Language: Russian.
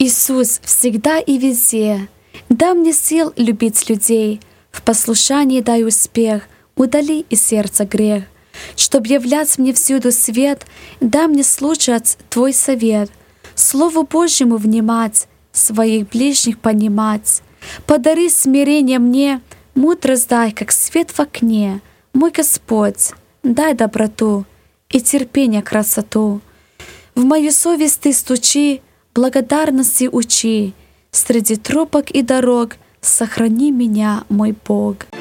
Иисус всегда и везде. Дай мне сил любить людей, в послушании дай успех, удали из сердца грех. Чтоб являть мне всюду свет, дай мне слушать Твой совет, Слову Божьему внимать, своих ближних понимать. Подари смирение мне, мудрость дай, как свет в окне. Мой Господь, дай доброту и терпение красоту. В мою совесть Ты стучи, благодарности учи. Среди тропок и дорог сохрани меня, мой Бог.